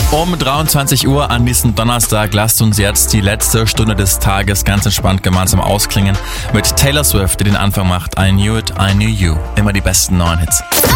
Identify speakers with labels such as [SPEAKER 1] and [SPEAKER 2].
[SPEAKER 1] Um 23 Uhr an diesem Donnerstag lasst uns jetzt die letzte Stunde des Tages ganz entspannt gemeinsam ausklingen mit Taylor Swift, die den Anfang macht. I Knew It, I Knew You. Immer die besten neuen Hits.